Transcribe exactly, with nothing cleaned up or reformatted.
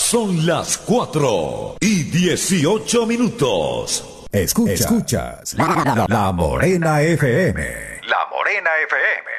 Son las cuatro y dieciocho minutos. Escuchas, Escuchas la, la, la Morena F M. La Morena F M.